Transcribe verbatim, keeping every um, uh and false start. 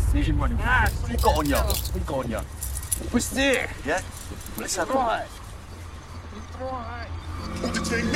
decision running. Ah, what you got on you? What you got on you? What's there? Yeah? Let's have a... Right. Right.